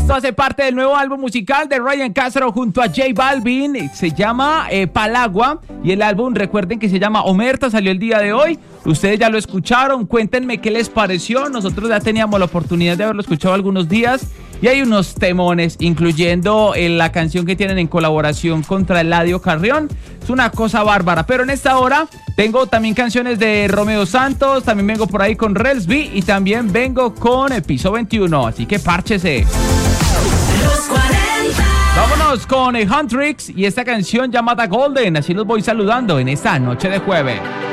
Esto hace parte del nuevo álbum musical de Ryan Castro junto a J Balvin. Se llama Palagua y el álbum, recuerden que se llama Omerta, salió el día de hoy. Ustedes ya lo escucharon, cuéntenme qué les pareció. Nosotros ya teníamos la oportunidad de haberlo escuchado algunos días y hay unos temones, incluyendo la canción que tienen en colaboración contra Eladio Carrión. Es una cosa bárbara, pero en esta hora tengo también canciones de Romeo Santos, también vengo por ahí con Relsby y también vengo con el Piso 21, así que párchese. Los 40. Vámonos con Huntrix y esta canción llamada Golden, así los voy saludando en esta noche de jueves.